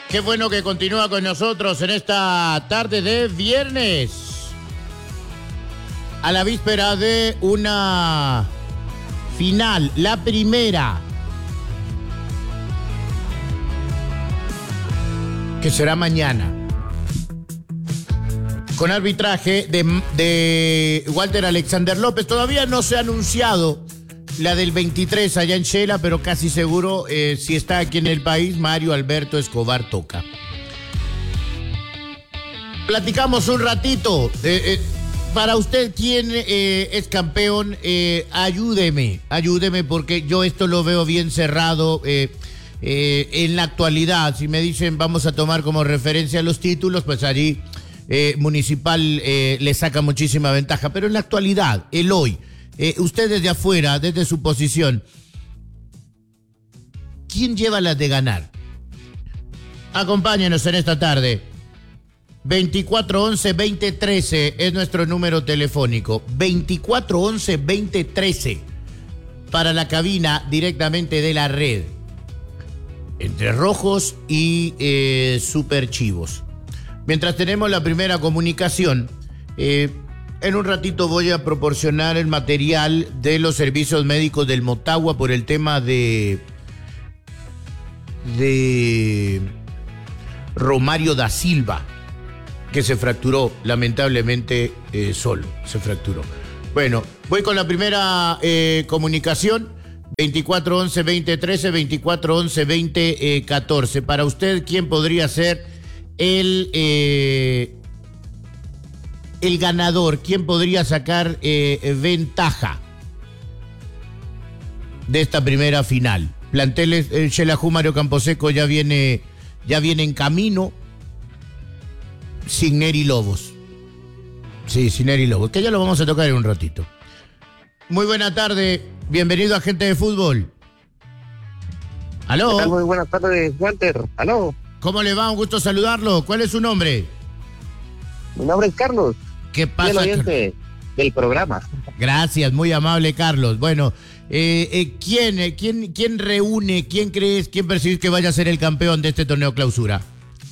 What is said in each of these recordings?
Qué bueno que continúa con nosotros en esta tarde de viernes. A la víspera de una final, la primera, que será mañana, con arbitraje de Walter Alexander López. Todavía no se ha anunciado la del 23 allá en Shela, pero casi seguro, si está aquí en el país, Mario Alberto Escobar toca. Platicamos un ratito. Para usted, ¿quién es campeón? Ayúdeme porque yo esto lo veo bien cerrado en la actualidad. Si me dicen vamos a tomar como referencia los títulos, pues allí Municipal le saca muchísima ventaja. Pero en la actualidad, el hoy, usted desde afuera, desde su posición, ¿quién lleva las de ganar? Acompáñenos en esta tarde. 2411-2013 es nuestro número telefónico. 2411-2013 para la cabina directamente de la red. Entre rojos y super chivos. Mientras tenemos la primera comunicación, en un ratito voy a proporcionar el material de los servicios médicos del Motagua por el tema de Romario da Silva, que se fracturó, lamentablemente, solo, se fracturó. Bueno, voy con la primera comunicación, 2411-2013, 2411-2014. Para usted, ¿quién podría ser el ganador? ¿Quién podría sacar ventaja de esta primera final? Planteles, Xelajú Mario Camposeco ya viene en camino. Sin Neri Lobos. Sí, sin Neri Lobos, que ya lo vamos a tocar en un ratito. Muy buena tarde, bienvenido a Gente de Fútbol. ¿Aló? ¿Qué tal? Muy buenas tardes, Walter. ¿Aló? ¿Cómo le va? Un gusto saludarlo. ¿Cuál es su nombre? Mi nombre es Carlos. ¿Qué pasa? El oyente del programa. Gracias, muy amable, Carlos. Bueno, ¿quién reúne, quién percibís que vaya a ser el campeón de este torneo clausura?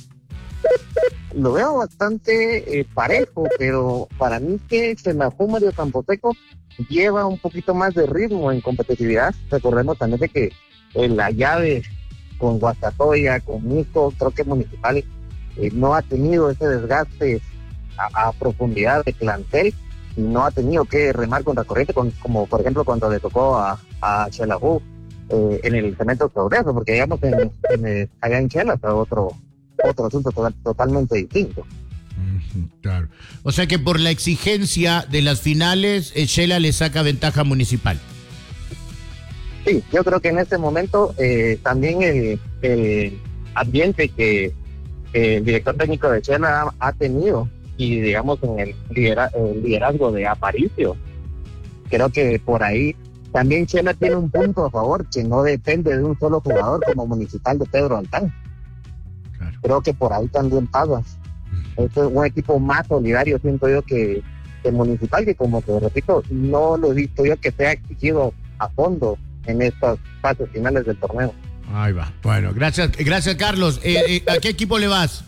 Lo veo bastante parejo, pero para mí que Xelajú Mario Camposeco lleva un poquito más de ritmo en competitividad. Recordemos también de que en la llave con Guastatoya, con Mico, creo que Municipal no ha tenido ese desgaste a profundidad de plantel, y no ha tenido que remar contra corriente, como por ejemplo cuando le tocó a Xelajú en el Cemento Progreso, porque digamos allá en Chela fue otro asunto totalmente distinto. Claro. O sea que por la exigencia de las finales, Shela le saca ventaja a Municipal. Sí, yo creo que en este momento también el ambiente que el director técnico de Shela ha tenido, y digamos en el liderazgo de Aparicio, creo que por ahí también Shela tiene un punto a favor, que no depende de un solo jugador como Municipal de Pedro Altán. Claro. Creo que por ahí también pasa. Este es un equipo más solidario, siento yo, que Municipal, que como te repito, no lo he visto yo que sea exigido a fondo en estas fases finales del torneo. Ahí va. Bueno, gracias Carlos. ¿A qué equipo le vas?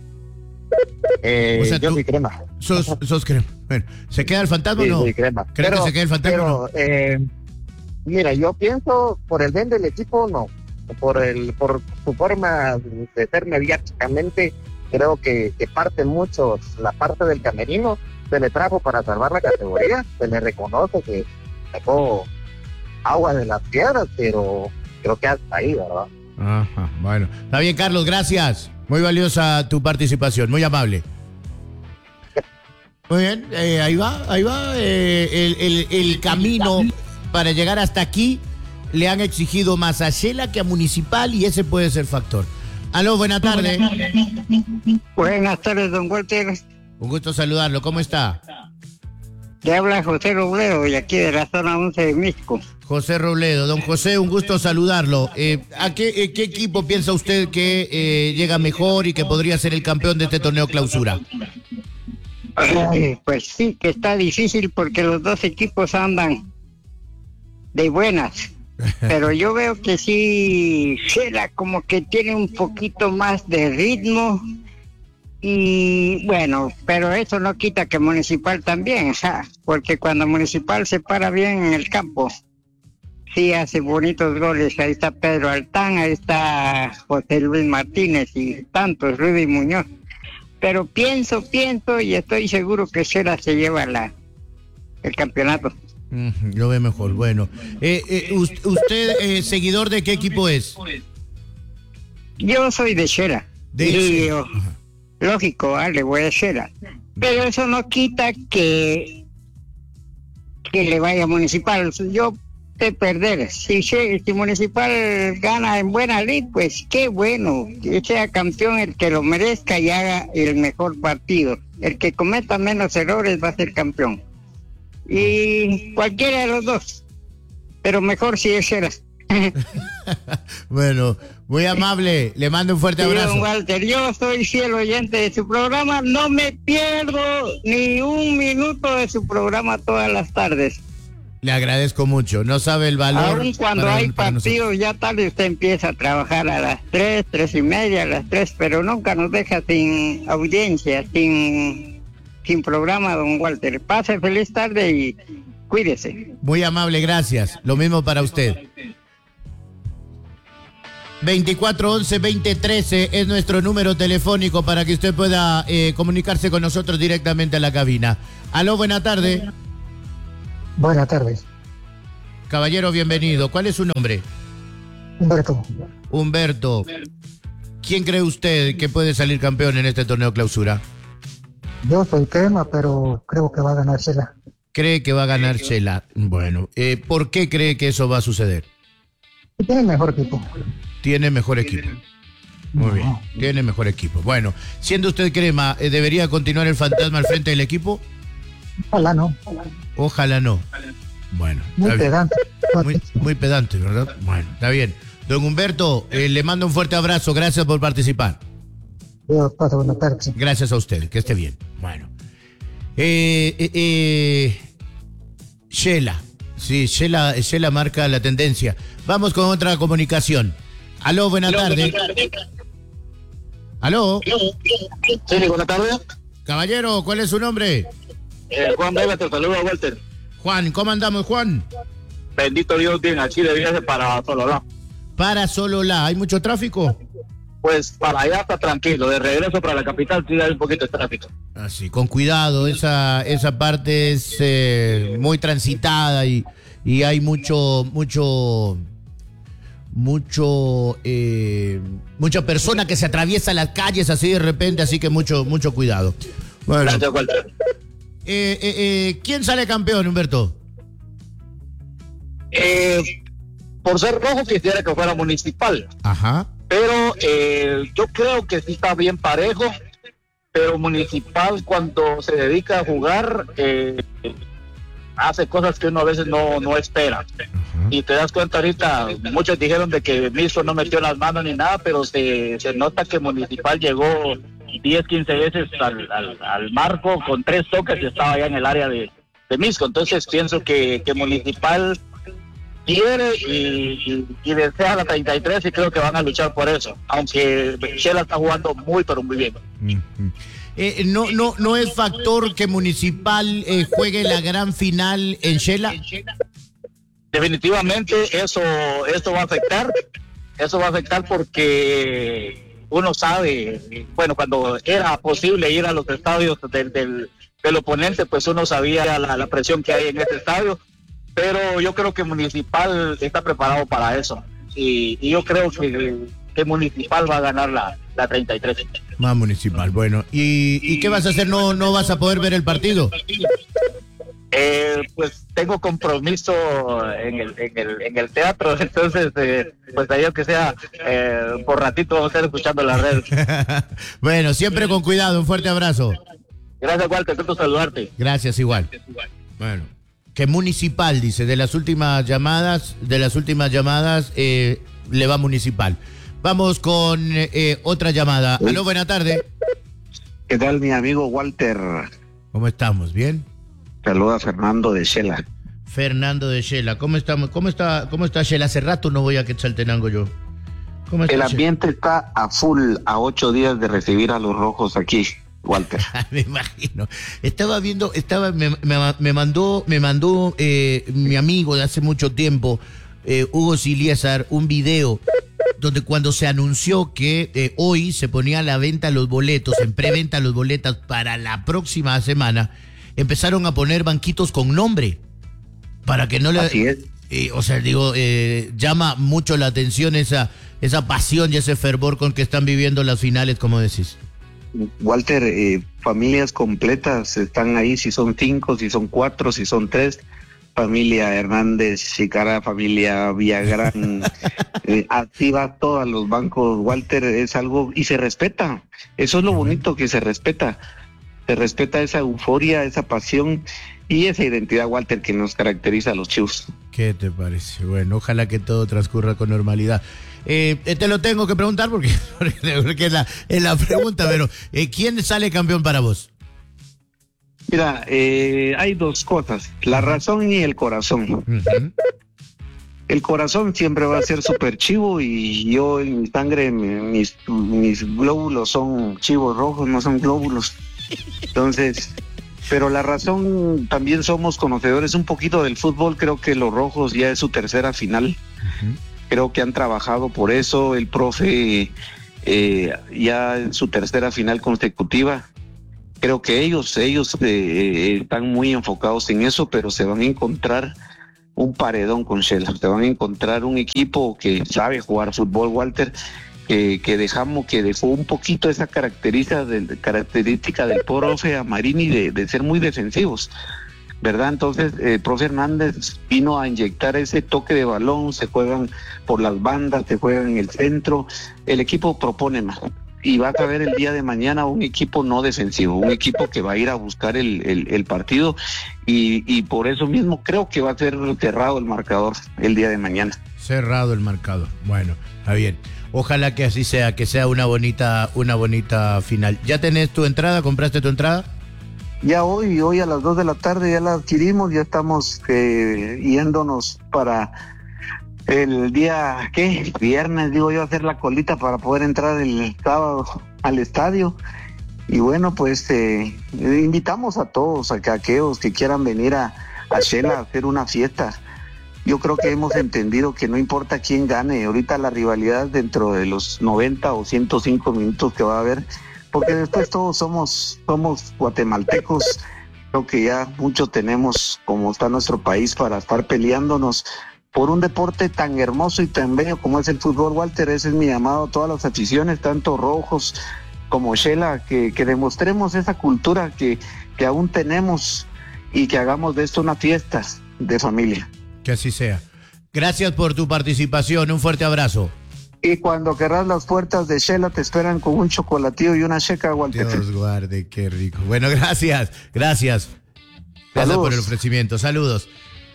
O sea, yo soy crema. Sos crema. Bueno, ¿se queda el fantasma o no? Soy crema. ¿Creo que se queda el fantasma o no? Mira, yo pienso por el bien del equipo, no. Por su forma de ser mediáticamente, creo que parte mucho la parte del camerino, se le trajo para salvar la categoría, se le reconoce que sacó agua de las piedras, pero creo que hasta ahí, ¿verdad? Ajá, bueno. Está bien, Carlos, gracias. Muy valiosa tu participación, muy amable. Muy bien, ahí va. El camino para llegar hasta aquí le han exigido más a Shela que a Municipal, y ese puede ser factor. Aló, buena tarde. Buenas tardes, don Walter. Un gusto saludarlo, ¿cómo está? Le habla José Robledo, y aquí de la zona 11 de Misco. José Robledo. Don José, un gusto saludarlo. ¿A qué equipo piensa usted que llega mejor y que podría ser el campeón de este torneo clausura? Pues sí, que está difícil porque los dos equipos andan de buenas. Pero yo veo que sí, Shela como que tiene un poquito más de ritmo. Y bueno, pero eso no quita que Municipal también, porque cuando Municipal se para bien en el campo, sí hace bonitos goles. Ahí está Pedro Altán, ahí está José Luis Martínez y tantos, Rudy Muñoz. Pero pienso y estoy seguro que Shela se lleva el campeonato. Lo ve mejor. Bueno, ¿usted seguidor de qué equipo es? Yo soy de Shela. Lógico, le voy a Shela. Pero eso no quita que le vaya a Municipal. Yo de perder. Si Municipal gana en buena lid, pues qué bueno. Que sea campeón el que lo merezca y haga el mejor partido. El que cometa menos errores va a ser campeón. Y cualquiera de los dos. Pero mejor si es Shela. Bueno, muy amable, le mando un fuerte abrazo. Don Walter, yo soy fiel oyente de su programa, no me pierdo ni un minuto de su programa todas las tardes. Le agradezco mucho, no sabe el valor. Aún cuando hay partidos ya tarde usted empieza a trabajar a las 3:30, a las 3, pero nunca nos deja sin audiencia, sin programa, don Walter. Pase feliz tarde y cuídese. Muy amable, gracias, lo mismo para usted. 2411-2013 es nuestro número telefónico para que usted pueda comunicarse con nosotros directamente a la cabina. Aló, buena tarde. Buenas tardes. Caballero, bienvenido. ¿Cuál es su nombre? Humberto. ¿Quién cree usted que puede salir campeón en este torneo clausura? Yo soy Crema, pero creo que va a ganar Shela. ¿Cree que va a ganar Shela? Bueno, ¿por qué cree que eso va a suceder? Tiene mejor equipo. Tiene mejor equipo. Muy bien, tiene mejor equipo. Bueno, siendo usted Crema, ¿debería continuar el fantasma al frente del equipo? Ojalá no. Ojalá no. Bueno, muy pedante. Muy pedante, ¿verdad? Bueno, está bien. Don Humberto, le mando un fuerte abrazo. Gracias por participar. Yo paso buenas tardes. Gracias a usted, que esté bien. Bueno. Shela. Sí, Shela marca la tendencia. Vamos con otra comunicación. Aló, buena tarde. Aló. Sí, buena tarde. Caballero, ¿cuál es su nombre? Juan Vega, te saluda, Walter. Juan, ¿cómo andamos, Juan? Bendito Dios, bien, aquí de viaje para Sololá. Para Sololá, ¿hay mucho tráfico? Pues para allá está tranquilo, de regreso para la capital sí hay un poquito de tráfico. Así, con cuidado, esa parte es muy transitada y hay mucha persona que se atraviesa las calles así de repente, así que mucho cuidado. Bueno, gracias, Walter. ¿Quién sale campeón, Humberto? Por ser rojo quisiera que fuera Municipal. Ajá. Pero yo creo que sí está bien parejo, pero Municipal cuando se dedica a jugar hace cosas que uno a veces no espera. Y te das cuenta ahorita, muchos dijeron de que Misco no metió las manos ni nada, pero se nota que Municipal llegó 10, 15 veces al marco con 3 toques y estaba ya en el área de Misco. Entonces pienso que Municipal quiere y desea la 33 y creo que van a luchar por eso, aunque Shela está jugando pero muy bien. ¿No es factor que Municipal juegue la gran final en Shela? Definitivamente eso va a afectar porque uno sabe, bueno, cuando era posible ir a los estadios del oponente, pues uno sabía la presión que hay en este estadio. Pero yo creo que Municipal está preparado para eso. Y yo creo que Municipal va a ganar la 33. Más Municipal, bueno. ¿Y qué vas a hacer? ¿No vas a poder ver el partido? Pues tengo compromiso en el teatro. Entonces, pues ahí aunque sea por ratito vamos a estar escuchando la red. Bueno, siempre con cuidado. Un fuerte abrazo. Gracias, Walter. Gusto saludarte. Gracias, igual. Bueno. Que Municipal, dice, de las últimas llamadas, le va Municipal. Vamos con otra llamada. Aló, buena tarde. ¿Qué tal, mi amigo Walter? ¿Cómo estamos? ¿Bien? Saluda Fernando de Shela. Fernando de Shela. ¿Cómo estamos? ¿Cómo está Shela? Hace rato no voy a Quetzaltenango yo. ¿Cómo está El Shela? ambiente está a full, a 8 días de recibir a los rojos aquí, Walter. Me imagino. Me mandó mi amigo de hace mucho tiempo, Hugo Siliesar, un video donde cuando se anunció que hoy se ponía a la venta los boletos, en preventa los boletos para la próxima semana, empezaron a poner banquitos con nombre para que no le... Así es. Llama mucho la atención esa pasión y ese fervor con que están viviendo las finales, como decís. Walter, familias completas están ahí, si son 5, si son 4, si son 3. Familia Hernández, Chicara, familia Villagrán, activa todos los bancos, Walter, es algo, y se respeta, eso es lo bonito, que se respeta esa euforia, esa pasión y esa identidad, Walter, que nos caracteriza a los Chivos. ¿Qué te parece? Bueno, ojalá que todo transcurra con normalidad. Te lo tengo que preguntar porque es la pregunta, pero ¿quién sale campeón para vos? Mira, hay dos cosas, la razón y el corazón. Uh-huh. El corazón siempre va a ser súper chivo y yo en mi sangre, mis glóbulos son chivos rojos, no son glóbulos. Entonces, pero la razón, también somos conocedores un poquito del fútbol, creo que los rojos ya es su tercera final. Uh-huh. Creo que han trabajado por eso, el profe ya en su tercera final consecutiva. Creo que ellos están muy enfocados en eso, pero se van a encontrar un paredón con Shela. Se van a encontrar un equipo que sabe jugar fútbol, Walter, que dejó un poquito esa característica del profe Amarini de ser muy defensivos, ¿verdad? Entonces, el profe Hernández vino a inyectar ese toque de balón, se juegan por las bandas, se juegan en el centro, el equipo propone más. Y vas a ver el día de mañana un equipo no defensivo, un equipo que va a ir a buscar el partido y por eso mismo creo que va a ser cerrado el marcador el día de mañana. Cerrado el marcador. Bueno, está bien. Ojalá que así sea, que sea una bonita final. ¿Ya tenés tu entrada? ¿Compraste tu entrada? Ya hoy a las 2 de la tarde ya la adquirimos, ya estamos yéndonos para el día, viernes, digo yo, hacer la colita para poder entrar el sábado al estadio. Y bueno, pues invitamos a todos, a aquellos que quieran venir a Shela a hacer una fiesta. Yo creo que hemos entendido que no importa quién gane, ahorita la rivalidad dentro de los 90 o 105 minutos que va a haber, porque después todos somos guatemaltecos. Creo que ya mucho tenemos, como está nuestro país, para estar peleándonos por un deporte tan hermoso y tan bello como es el fútbol, Walter. Ese es mi llamado a todas las aficiones, tanto rojos como Shela, que demostremos esa cultura que aún tenemos y que hagamos de esto una fiesta de familia. Que así sea. Gracias por tu participación, un fuerte abrazo. Y cuando querrás, las puertas de Shela te esperan con un chocolatillo y una checa, Walter. Dios guarde, qué rico. Bueno, gracias. Gracias por el ofrecimiento. Saludos.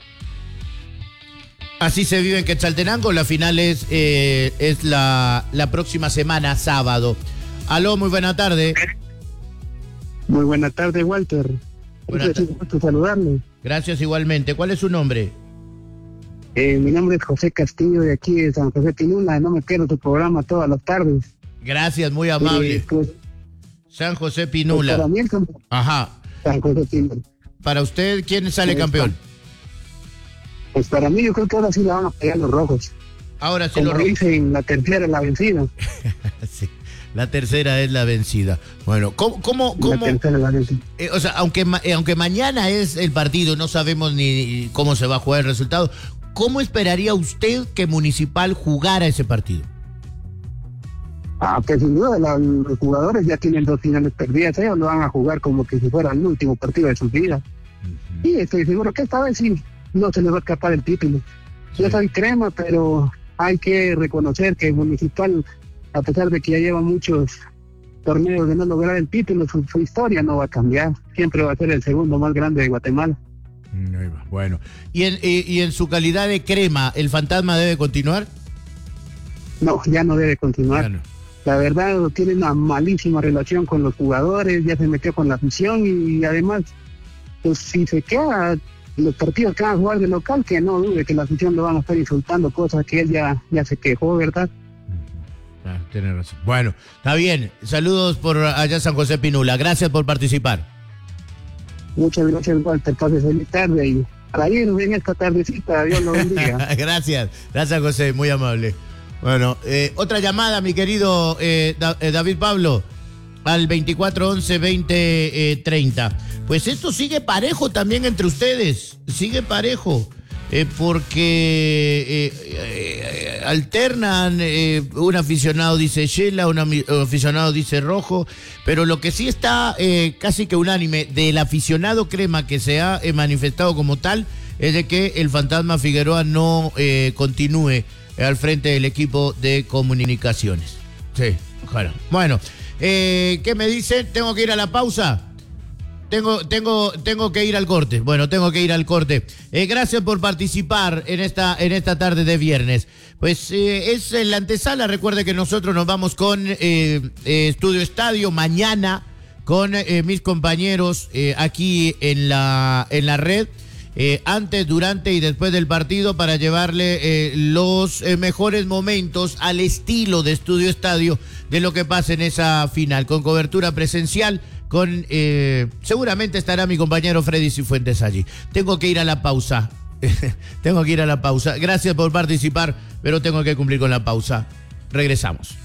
Así se vive en Quetzaltenango. La final es la próxima semana, sábado. Aló, muy buena tarde. Muy buena tarde, Walter. Buenas tardes. Un gusto saludarle. Gracias igualmente. ¿Cuál es su nombre? Mi nombre es José Castillo, de aquí de San José Pinula. No me pierdo tu programa todas las tardes. Gracias, muy amable. San José Pinula. Para mí Ajá. San José Pinula. Para usted, ¿quién sale campeón? Pues para mí yo creo que ahora sí la van a pegar los rojos. Ahora sí como los rojos. Dicen, la tercera es la vencida. Sí, la tercera es la vencida. Bueno, ¿cómo? La tercera es la vencida. O sea, aunque mañana es el partido, no sabemos ni cómo se va a jugar el resultado. ¿Cómo esperaría usted que Municipal jugara ese partido? Que sin duda los jugadores ya tienen 2 finales perdidas, ellos lo van a jugar como que si fuera el último partido de su vida. Uh-huh. Y estoy seguro que esta vez sí no se les va a escapar el título. Sí. Yo soy crema, pero hay que reconocer que Municipal, a pesar de que ya lleva muchos torneos de no lograr el título, su historia no va a cambiar. Siempre va a ser el segundo más grande de Guatemala. Bueno, ¿y en su calidad de crema, el fantasma debe continuar? No, ya no debe continuar. No. La verdad, tiene una malísima relación con los jugadores, ya se metió con la afición y además, pues si se queda, los partidos que van a jugar de local, que no dude que la afición lo van a estar insultando, cosas que él ya se quejó, ¿verdad? Tiene razón. Bueno, está bien. Saludos por allá San José Pinula. Gracias por participar. Muchas gracias, Walter. Pases feliz tarde y para ir en esta tardecita, Dios lo bendiga. Gracias José, muy amable. Bueno, otra llamada, mi querido David Pablo, al 2411-2030. Pues esto sigue parejo también entre ustedes, sigue parejo, porque alternan, un aficionado dice Shela, un aficionado dice Rojo, pero lo que sí está casi que unánime del aficionado crema que se ha manifestado como tal es de que el fantasma Figueroa no continúe al frente del equipo de comunicaciones. Sí, claro. Bueno, ¿qué me dicen? ¿Tengo que ir a la pausa? Tengo que ir al corte. Bueno, tengo que ir al corte. Gracias por participar en esta tarde de viernes. Pues es la antesala. Recuerde que nosotros nos vamos con Estudio Estadio mañana con mis compañeros aquí en la red. Antes, durante y después del partido para llevarle los mejores momentos al estilo de Estudio Estadio de lo que pasa en esa final, con cobertura presencial, seguramente estará mi compañero Freddy Cifuentes allí. Tengo que ir a la pausa. Gracias por participar, pero tengo que cumplir con la pausa. Regresamos.